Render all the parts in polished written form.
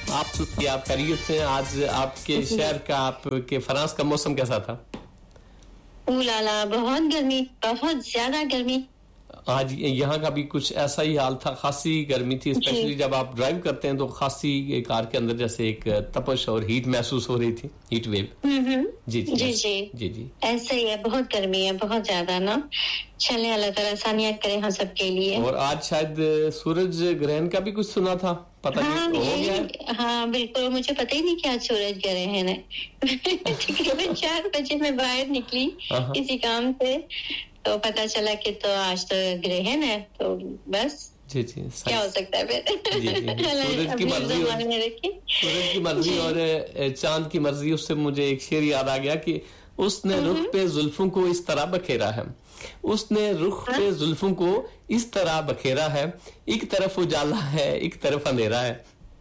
آپ خیریت سے؟ آج آپ کے شہر کا، آپ کے فرانس کا موسم کیسا تھا؟ اولالا بہت گرمی، بہت زیادہ گرمی. آج یہاں کا بھی کچھ ایسا ہی حال تھا، خاصی گرمی تھی، اسپیشلی جب آپ ڈرائیو کرتے ہیں تو خاصی کار کے اندر جیسے ایک تپش اور ہیٹ محسوس ہو رہی تھی، ہیٹ ویو. جی جی جی جی ایسا ہی ہے، بہت گرمی ہے، بہت زیادہ نا. چلیں اللہ تعالیٰ آسانیاں کرے ہم سب کے لیے. اور آج شاید سورج گرہن کا بھی کچھ سنا تھا، پتہ نہیں ہو گیا؟ ہاں بالکل، مجھے پتہ ہی نہیں کہ آج سورج گرہن ہے. تقریباً 4 بجے میں باہر نکلی کسی کام سے تو پتا چلا کہ تو آج تو گرہن ہے، تو بس جی جی کیا ہو سکتا ہے پھر. سورج کی مرضی اور چاند کی مرضی. اس سے مجھے ایک شعر یاد آ گیا کہ اس نے رخ پہ زلفوں کو اس طرح بکھیرا ہے، اس نے رخ پہ زلفوں کو اس طرح بکھیرا ہے، ایک طرف اجالا ہے ایک طرف اندھیرا ہے.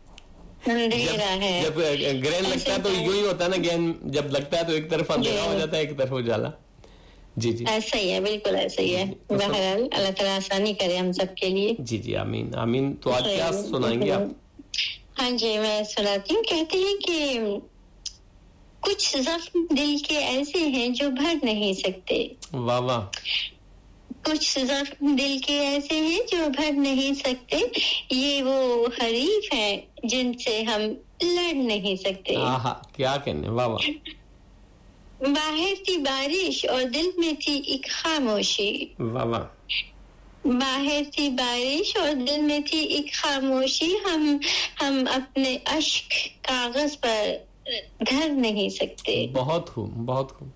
جب گرہن لگتا ہے تو یوں ہی ہوتا ہے نا، گرہن جب لگتا ہے تو ایک طرف اندھیرا ہو جاتا ہے ایک طرف اجالا. جی جی ایسا ہی ہے، بالکل ایسا ہی ہے. بہرحال اللہ تعالیٰ آسانی کرے ہم سب کے لیے. جی جی آمین آمین. تو آج کیا سنائیں گے آپ؟ ہاں جی میں سناتی ہوں. کہتے ہیں کہ کچھ زخم دل کے ایسے ہیں جو بھر نہیں سکتے. واہ واہ. کچھ زخم دل کے ایسے ہیں جو بھر نہیں سکتے، یہ وہ حریف ہیں جن سے ہم لڑ نہیں سکتے. کیا کہنے، واہ واہ. باہر تھی بارش اور دل میں تھی ایک خاموشی. واہ واہ. باہر تھی بارش اور دل میں تھی ایک خاموشی، ہم اپنے اشک کاغذ پر دھر نہیں سکتے. بہت خوب بہت خوب.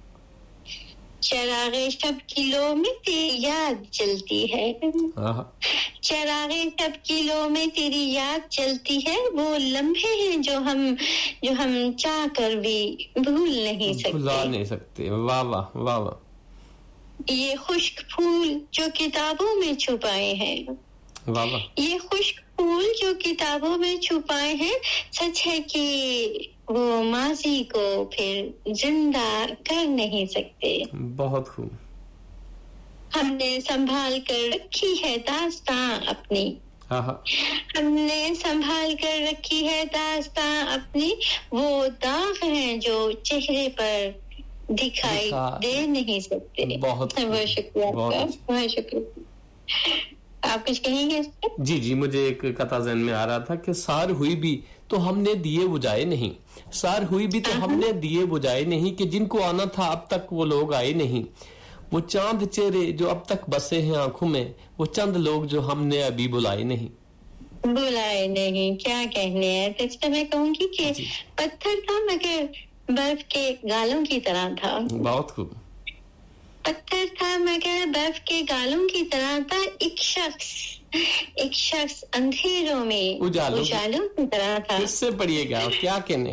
چراغ شب کی لو میں تیری یاد جلتی ہے، چراغ شب کی لو میں تیری یاد جلتی ہے، وہ لمحے ہیں جو ہم چاہ کر بھی بھول نہیں سکتے. بھلا نہیں سکتے. واہ واہ واہ واہ. یہ خشک پھول جو کتابوں میں چھپائے ہیں، واہ واہ. یہ خشک پھول جو کتابوں میں چھپائے ہیں، سچ ہے کہ وہ ماضی کو پھر زندہ کر نہیں سکتے. بہت خوب. ہم نے سنبھال کر رکھی ہے داستاں اپنی، ہم نے سنبھال کر رکھی ہے داستاں اپنی، وہ داغ ہیں جو چہرے پر دکھائی دے نہیں سکتے. بہت شکریہ آپ کا، بہت شکریہ. آپ کچھ کہیں گے؟ جی جی مجھے ایک قطعہ ذہن میں آ رہا تھا کہ سار ہوئی بھی تو ہم نے دیے بجھائے نہیں، سار ہوئی بھی تو ہم نے دیے بجھائے نہیں، کہ جن کو آنا تھا اب تک وہ لوگ آئے نہیں، وہ چاند چہرے جو اب تک بسے ہیں آنکھوں میں، وہ چند لوگ جو ہم نے ابھی بلائے نہیں. بلائے نہیں، کیا کہنے ہیں. تو اس پہ میں کہوں گی کہ پتھر تھا مگر برف کے گالوں کی طرح تھا. بہت خوب. پتھر تھا مگر برف کے گالوں کی طرح تھا، ایک شخص اندھیروں میں اجالوں کی طرح تھا. کس سے پڑھیے گا، کیا کہنے.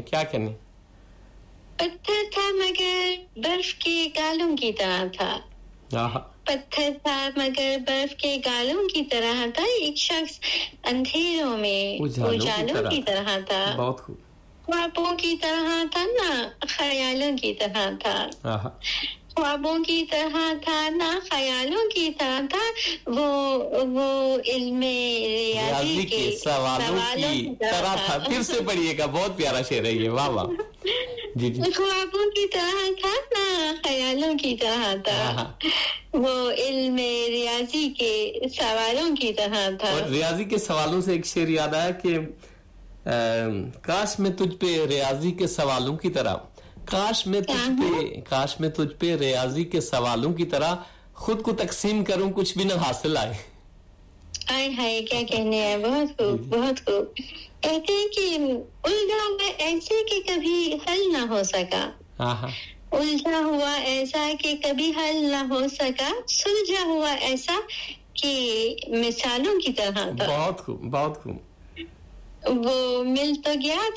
پتھر تھا مگر برف کے گالوں کی طرح تھا، پتھر تھا مگر برف کے گالوں کی طرح تھا، ایک شخص اندھیروں میں اجالوں کی طرح تھا. بہت خوب. خوابوں کی طرح تھا نہ خیالوں کی طرح تھا، خوابوں کی طرح تھا نہ خیالوں کی طرح تھا، وہ علم ریاضی کے سوالوں کی طرح تھا. پھر سے پڑھیے گا، بہت پیارا شعر ہے یہ. واہ واہ. جی جی. خوابوں کی طرح تھا نہ خیالوں کی طرح تھا، وہ علم ریاضی کے سوالوں کی طرح تھا. اور ریاضی کے سوالوں سے ایک شعر یاد آیا کہ کاش میں تجھ پہ ریاضی کے سوالوں کی طرح، کاش میں تجھ پہ ریاضی کے سوالوں کی طرح خود کو تقسیم کروں کچھ بھی نہ حاصل آئے. آئے ہائے کیا کہنے ہیں. بہت خوب بہت خوب. کہتے ہیں کہ الجھا ہوا ایسے کہ کبھی حل نہ ہو سکا، الجھا ہوا ایسا کہ کبھی حل نہ ہو سکا، سلجھا ہوا ایسا کہ مثالوں کی طرح تھا. بہت خوب بہت خوب. وہ مل تو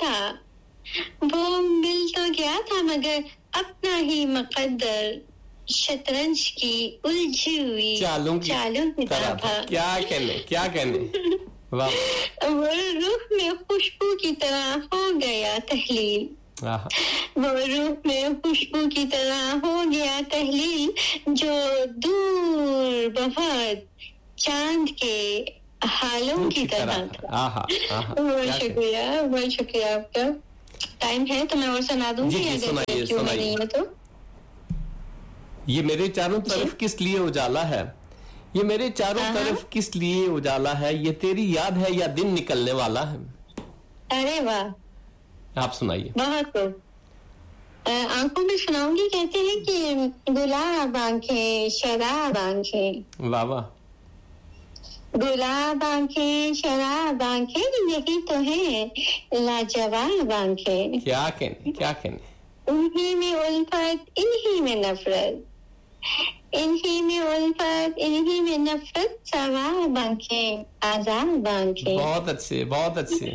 گیا تھا مگر اپنا ہی مقدر شطرنج کی الجھی ہوئی چالوں کی طرح تھا. کیا کہنے. وہ روح میں خوشبو کی طرح ہو گیا تحلیل، وہ روح میں خوشبو کی طرح ہو گیا تحلیل، جو دور بہت چاند کے حالوں کی طرح تھا. بہت شکریہ آپ کا. ٹائم ہے تو میں اور سنا دوں گی اگر کیوں نہیں ہے تو. یہ میرے چاروں طرف کس لیے اجالا ہے, یہ میرے چاروں طرف کس لیے اجالا ہے, یہ تیری یاد ہے یا دن نکلنے والا ہے. ارے واہ, آپ سنائیے. بہت خوب. آنکھوں میں سناؤں گی. کہتے ہیں کہ گلاب آنکھیں شراب آنکھیں. واہ واہ. گلاب آنکھیں شراب آنکھیں یہی تو ہے لاجواب آنکھیں. کیا کہنے. انہی میں الفت انہی میں نفرت, انہی میں الفت انہی میں نفرت, ثواب آنکھیں عذاب آنکھیں. بہت اچھے.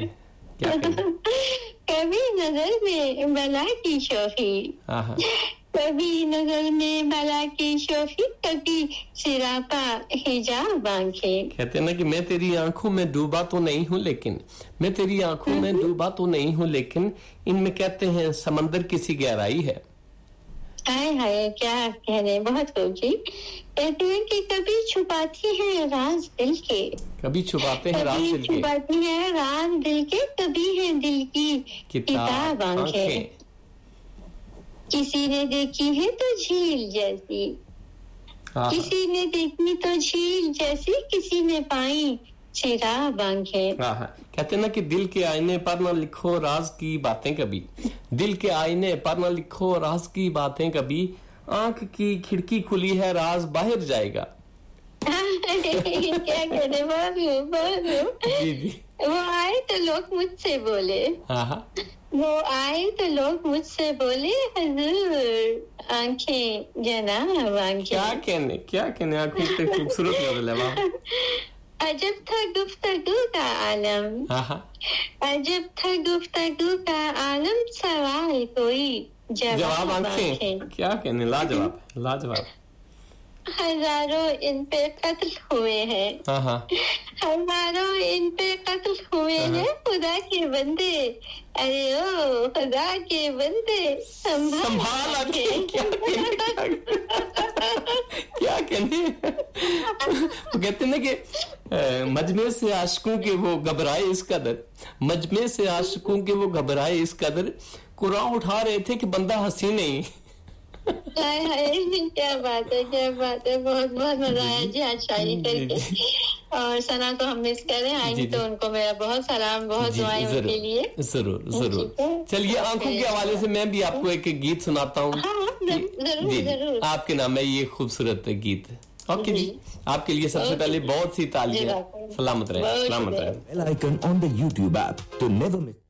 کبھی نظر میں بلا کی شوخی, کبھی نظر میں بلا کی شوخی, کبھی سراپا حجاب آنکھیں. کہتے ہیں نا کہ میں تیری آنکھوں میں ڈوبا تو نہیں ہوں لیکن, میں تیری آنکھوں میں ڈوبا تو نہیں ہوں لیکن, ان میں کہتے ہیں سمندر کسی گہرائی ہے. ہائے کیا کہنے. بہت خوب جی. کہتے ہیں کہ کبھی چھپاتی ہے راز دل کے, کبھی چھپاتے ہیں راز دل کے, چھپاتی ہے راز دل کے, کبھی ہے دل کی کتاب آنکھیں. کسی نے دیکھی ہے تو جھیل جیسی, کسی نے دیکھی تو جھیل جیسی, کسی نے پائی سیراب آنکھیں. کہتے ہیں نا کہ دل کے آئینے پر نہ لکھو راز کی باتیں کبھی, دل کے آئینے پر نہ لکھو راز کی باتیں کبھی, آنکھ کی کھڑکی کھلی ہے راز باہر جائے گا. کیا کہنے. جی. وہ آئے تو لوگ مجھ سے بولے, وہ آئے تو لوگ مجھ سے بولے, حضور آنکھیں جناب آنکھیں. کیا کہنے. آنکھوں سے خوبصورت لگ رہا ہے. عجب تھا گفتگو کا عالم, عجب تھا گفتگو کا عالم, سوال کوئی جواب آنکھیں. کیا کہنے. لاجواب. ہزاروں ان پہ قتل ہوئے ہیں, ہزاروں ان پہ قتل ہوئے ہیں, خدا کے بندے, ارے او خدا کے بندے سنبھال آنکھیں. کیا کہنے. وہ کہتے ہیں کہ مجمع سے عاشقوں کے وہ گھبرائے اس قدر, مجمع سے عاشقوں کے وہ گھبرائے اس قدر, قرآن اٹھا رہے تھے کہ بندہ ہنسی نہیں. کیا بات ہے. بہت مزہ آیا جی آج شاعری کر کے. اور ثنا کو ہم مس کر رہے ہیں, آئیں تو ان کو میرا بہت سلام, بہت دعائیں ان کے لیے. ضرور. چلیے آنکھوں کے حوالے سے میں بھی آپ کو ایک گیت سناتا ہوں. ضرور. آپ کے نام ہے یہ خوبصورت گیت. اوکے جی, آپ کے لیے سب سے پہلے بہت سی تعلیمیں. سلامت رہے. Bell icon on the YouTube app to never miss.